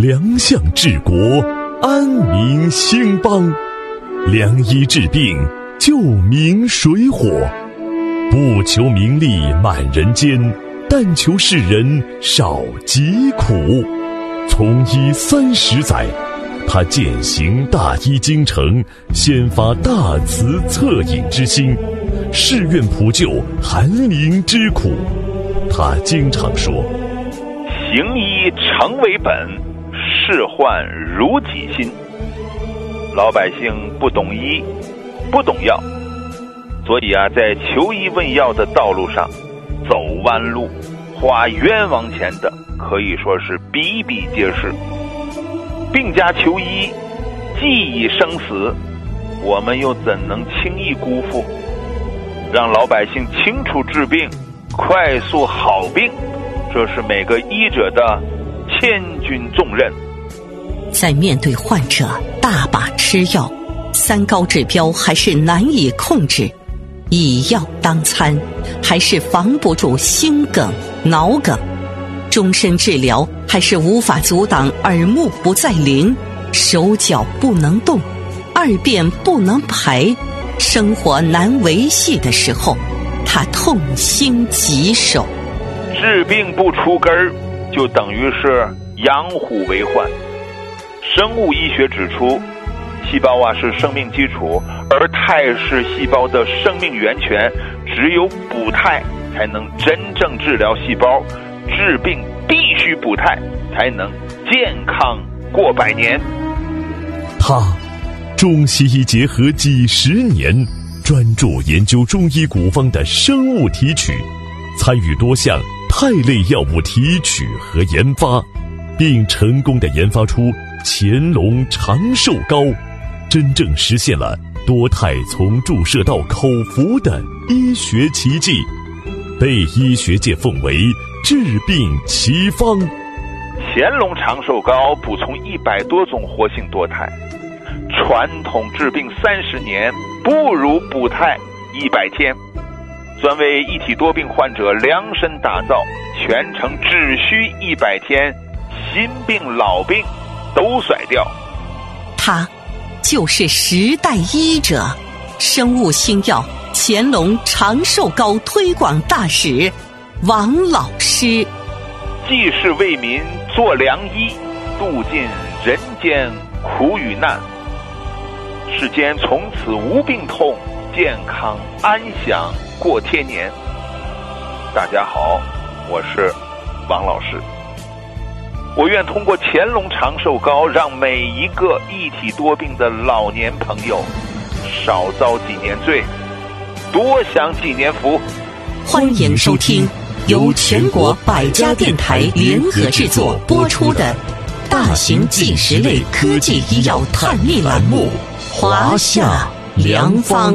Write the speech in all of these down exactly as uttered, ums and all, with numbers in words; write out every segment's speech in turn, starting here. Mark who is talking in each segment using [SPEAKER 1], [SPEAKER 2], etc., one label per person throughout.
[SPEAKER 1] 良相治国，安民兴邦，良医治病，救民水火，不求名利满人间，但求世人少疾苦。从医三十载，他践行大医精诚，先发大慈恻隐之心，誓愿普救寒灵之苦。他经常说，
[SPEAKER 2] 行医诚为本，事患如己心。老百姓不懂医，不懂药，所以啊，在求医问药的道路上走弯路，花冤枉钱的可以说是比比皆是。病家求医，既已生死，我们又怎能轻易辜负？让老百姓清楚治病，快速好病，这是每个医者的千钧重任。
[SPEAKER 3] 在面对患者大把吃药，三高指标还是难以控制，以药当餐还是防不住心梗脑梗，终身治疗还是无法阻挡耳目不再灵，手脚不能动，二便不能排，生活难维系的时候，他痛心疾首。
[SPEAKER 2] 治病不除根儿，就等于是养虎为患。生物医学指出，细胞啊是生命基础，而肽是细胞的生命源泉，只有补肽才能真正治疗细胞，治病必须补肽，才能健康过百年。
[SPEAKER 1] 他中西医结合几十年，专注研究中医古方的生物提取，参与多项肽类药物提取和研发，并成功地研发出乾隆长寿膏，真正实现了多肽从注射到口服的医学奇迹，被医学界奉为治病奇方。
[SPEAKER 2] 乾隆长寿膏补充一百多种活性多肽，传统治病三十年，不如补肽一百天，专为一体多病患者量身打造，全程只需一百天，新病老病都甩掉。
[SPEAKER 3] 他就是时代医者，生物新药乾隆长寿膏推广大使王老师。
[SPEAKER 2] 济世为民做良医，度尽人间苦与难，世间从此无病痛，健康安详过天年。大家好，我是王老师。我愿通过乾隆长寿膏，让每一个一体多病的老年朋友少遭几年罪，多享几年福。
[SPEAKER 3] 欢迎收听由全国百家电台联合制作播出的大型纪实类科技医药探秘栏目《华夏良方》。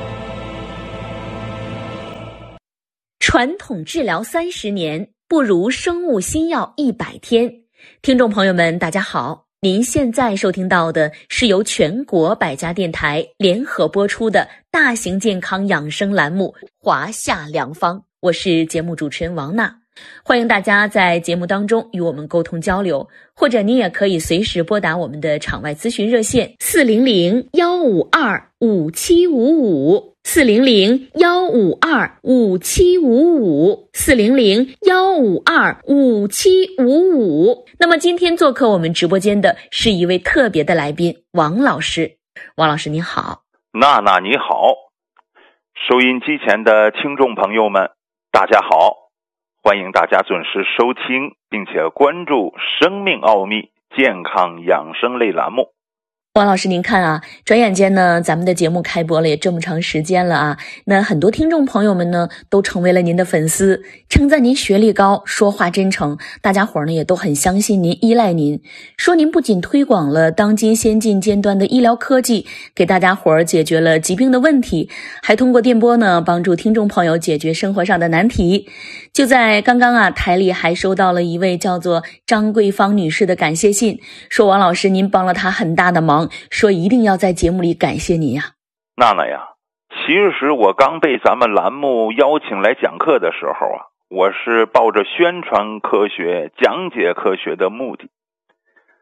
[SPEAKER 4] 传统治疗三十年，不如生物新药一百天。听众朋友们，大家好，您现在收听到的是由全国百家电台联合播出的大型健康养生栏目《华夏良方》，我是节目主持人王娜。欢迎大家在节目当中与我们沟通交流，或者您也可以随时拨打我们的场外咨询热线四零零幺五二五七五五。四零零幺五二五七五五，四零零幺五二五七五五。那么今天做客我们直播间的是一位特别的来宾，王老师。王老师你好。
[SPEAKER 2] 娜娜你好，收音机前的听众朋友们大家好，欢迎大家准时收听并且关注生命奥秘健康养生类栏目。
[SPEAKER 4] 王老师您看啊，转眼间呢咱们的节目开播了也这么长时间了啊，那很多听众朋友们呢都成为了您的粉丝，称赞您学历高，说话真诚，大家伙儿呢也都很相信您，依赖您，说您不仅推广了当今先进尖端的医疗科技，给大家伙儿解决了疾病的问题，还通过电波呢帮助听众朋友解决生活上的难题。就在刚刚啊，台里还收到了一位叫做张桂芳女士的感谢信，说王老师您帮了她很大的忙，说一定要在节目里感谢您呀。
[SPEAKER 2] 娜娜呀，其实我刚被咱们栏目邀请来讲课的时候啊，我是抱着宣传科学、讲解科学的目的。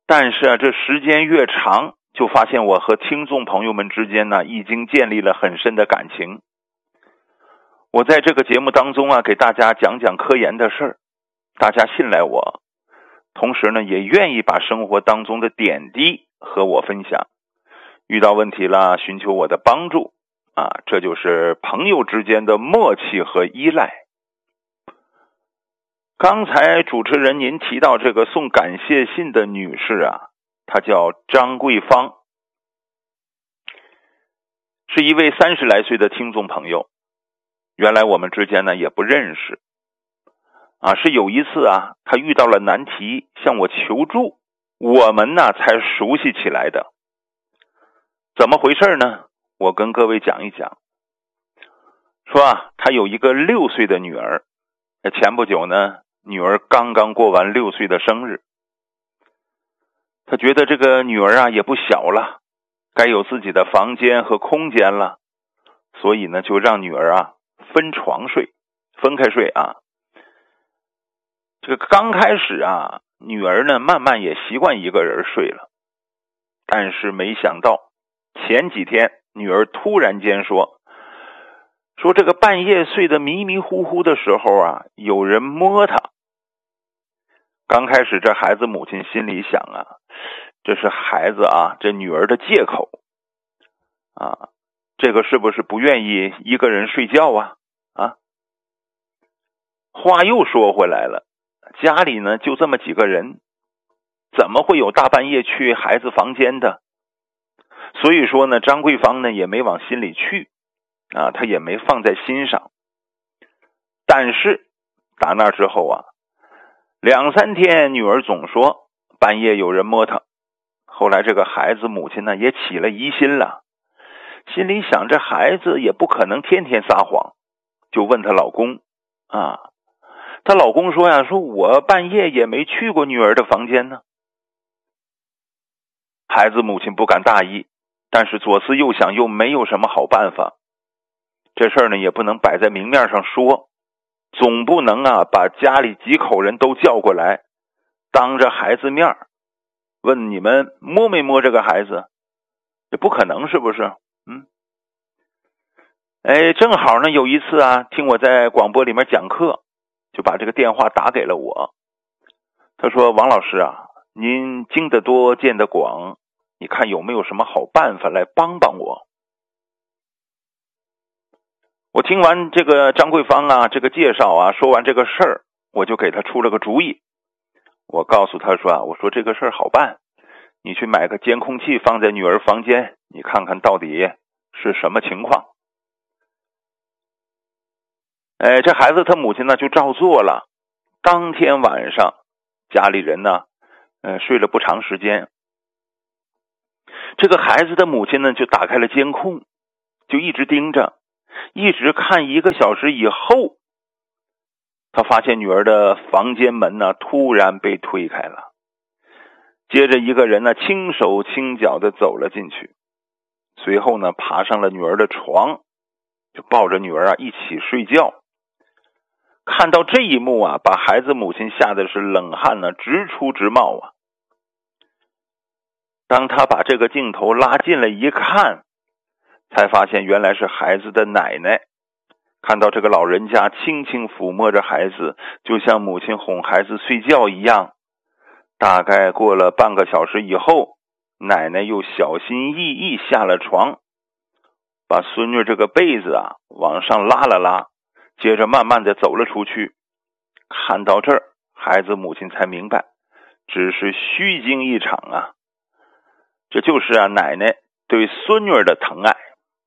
[SPEAKER 2] 但是啊，这时间越长，就发现我和听众朋友们之间呢，已经建立了很深的感情。我在这个节目当中啊，给大家讲讲科研的事儿，大家信赖我，同时呢，也愿意把生活当中的点滴和我分享。遇到问题了，寻求我的帮助啊，这就是朋友之间的默契和依赖。刚才主持人您提到这个送感谢信的女士啊，她叫张桂芳，是一位三十来岁的听众朋友。原来我们之间呢也不认识啊，是有一次啊，她遇到了难题向我求助，我们呢才熟悉起来的。怎么回事呢？我跟各位讲一讲。说啊，她有一个六岁的女儿，前不久呢，女儿刚刚过完六岁的生日。她觉得这个女儿啊也不小了，该有自己的房间和空间了，所以呢就让女儿啊分床睡，分开睡啊。这个刚开始啊，女儿呢慢慢也习惯一个人睡了，但是没想到前几天女儿突然间说说这个半夜睡得迷迷糊糊的时候啊，有人摸她。刚开始这孩子母亲心里想啊，这是孩子啊这女儿的借口啊，这个是不是不愿意一个人睡觉啊啊？话又说回来了，家里呢就这么几个人，怎么会有大半夜去孩子房间的？所以说呢，张桂芳呢也没往心里去啊，她也没放在心上。但是打那之后啊，两三天女儿总说半夜有人摸她。后来这个孩子母亲呢也起了疑心了，心里想这孩子也不可能天天撒谎，就问她老公啊，她老公说呀，说我半夜也没去过女儿的房间呢。孩子母亲不敢大意，但是左思右想又没有什么好办法，这事儿呢也不能摆在明面上说，总不能啊把家里几口人都叫过来，当着孩子面问你们摸没摸这个孩子，这不可能是不是？嗯，哎，正好呢有一次啊，听我在广播里面讲课，就把这个电话打给了我。他说，王老师啊，您经得多见得广，你看有没有什么好办法来帮帮我？我听完这个张桂芳啊这个介绍啊，说完这个事儿，我就给他出了个主意。我告诉他说啊，我说这个事儿好办，你去买个监控器放在女儿房间，你看看到底是什么情况。哎，这孩子他母亲呢就照做了。当天晚上家里人呢呃睡了不长时间，这个孩子的母亲呢就打开了监控，就一直盯着，一直看一个小时以后，他发现女儿的房间门呢突然被推开了，接着一个人呢轻手轻脚的走了进去，随后呢爬上了女儿的床，就抱着女儿啊一起睡觉。看到这一幕啊，把孩子母亲吓得是冷汗呢直出直冒啊。当他把这个镜头拉近了一看，才发现原来是孩子的奶奶。看到这个老人家轻轻抚摸着孩子，就像母亲哄孩子睡觉一样。大概过了半个小时以后，奶奶又小心翼翼下了床，把孙女这个被子啊往上拉了拉，接着慢慢的走了出去。看到这儿，孩子母亲才明白，只是虚惊一场啊。这就是啊奶奶对孙女的疼爱。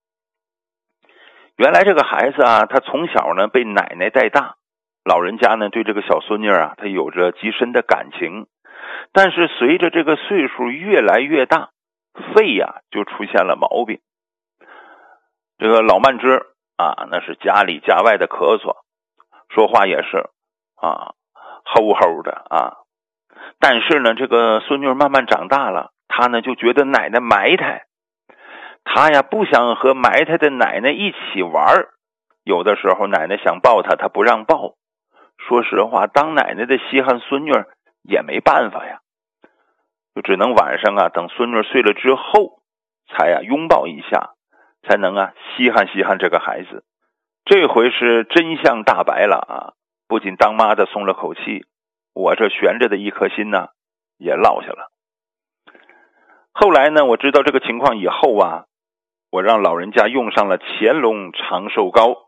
[SPEAKER 2] 原来这个孩子啊，他从小呢被奶奶带大，老人家呢对这个小孙女啊，他有着极深的感情。但是随着这个岁数越来越大，肺呀、啊、就出现了毛病。这个老慢支啊，那是家里家外的咳嗽，说话也是啊吼吼的啊。但是呢，这个孙女慢慢长大了，她呢就觉得奶奶埋汰，她呀不想和埋汰的奶奶一起玩，有的时候奶奶想抱她，她不让抱。说实话，当奶奶的稀罕孙女也没办法呀。 就只能晚上啊等孙女睡了之后才啊拥抱一下，才能啊稀罕稀罕这个孩子。这回是真相大白了啊！不仅当妈的松了口气，我这悬着的一颗心呢也落下了。后来呢，我知道这个情况以后啊，我让老人家用上了乾隆长寿膏，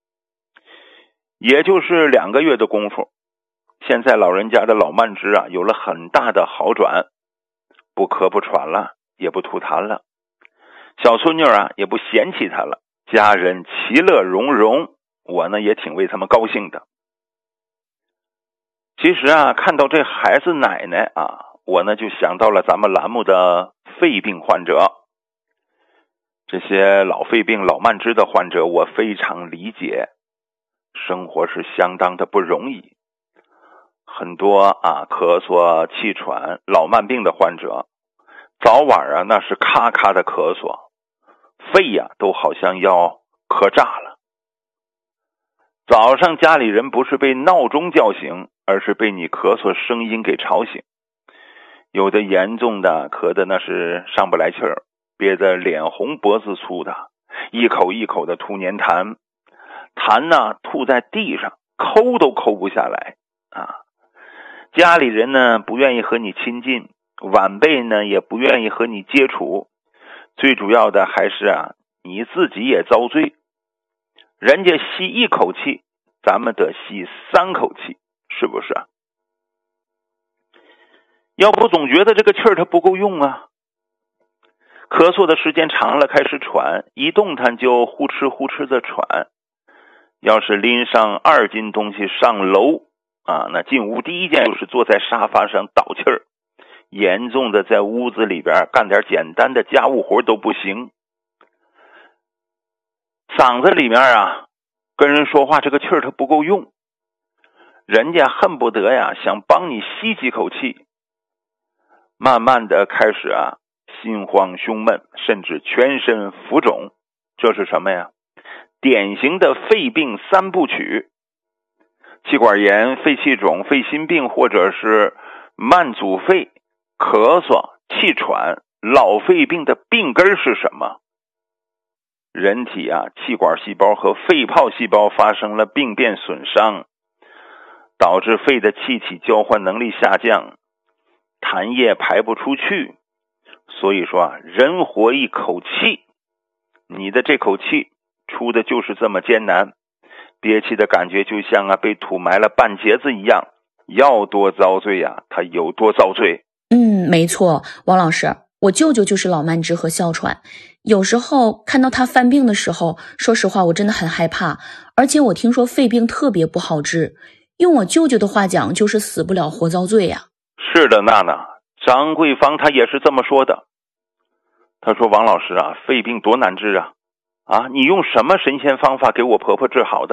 [SPEAKER 2] 也就是两个月的功夫，现在老人家的老慢支啊有了很大的好转，不咳不喘了，也不吐痰了，小孙女啊也不嫌弃他了，家人其乐融融，我呢也挺为他们高兴的。其实啊，看到这孩子奶奶啊，我呢就想到了咱们栏目的肺病患者。这些老肺病老慢支的患者我非常理解，生活是相当的不容易。很多啊咳嗽气喘老慢病的患者，早晚啊那是咔咔的咳嗽，肺呀、啊、都好像要咳炸了。早上家里人不是被闹钟叫醒，而是被你咳嗽声音给吵醒。有的严重的咳的那是上不来气儿，憋得脸红脖子粗的，一口一口的吐粘痰，痰呢吐在地上，抠都抠不下来啊。家里人呢不愿意和你亲近，晚辈呢也不愿意和你接触，最主要的还是啊你自己也遭罪。人家吸一口气，咱们得吸三口气，是不是啊？要不总觉得这个气儿它不够用啊。咳嗽的时间长了开始喘，一动弹就呼哧呼哧的喘。要是拎上二斤东西上楼啊，那进屋第一件就是坐在沙发上倒气儿，严重的在屋子里边干点简单的家务活都不行。嗓子里面啊跟人说话这个气儿它不够用，人家恨不得呀想帮你吸几口气，慢慢的开始啊心慌胸闷，甚至全身浮肿。这是什么呀？典型的肺病三部曲：气管炎、肺气肿、肺心病，或者是慢阻肺、咳嗽、气喘。老肺病的病根是什么？人体啊气管细胞和肺泡细胞发生了病变损伤，导致肺的气体交换能力下降，痰液排不出去。所以说啊，人活一口气，你的这口气出的就是这么艰难，憋气的感觉就像啊被土埋了半截子一样，要多遭罪呀、啊，它有多遭罪。
[SPEAKER 4] 嗯，没错，王老师，我舅舅就是老慢支和哮喘，有时候看到他犯病的时候，说实话我真的很害怕，而且我听说肺病特别不好治，用我舅舅的话讲就是死不了活遭罪呀、啊。
[SPEAKER 2] 是的，娜娜，张桂芳她也是这么说的。她说王老师啊，肺病多难治啊，啊，你用什么神仙方法给我婆婆治好的？